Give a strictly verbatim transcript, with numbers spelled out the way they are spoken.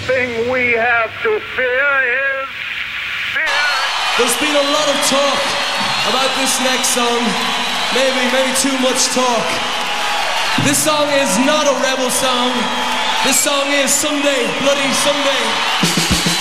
thing we have to fear is fear. There's been a lot of talk about this next song. Maybe, maybe too much talk. This song is not a rebel song. This song is Someday, Bloody Someday.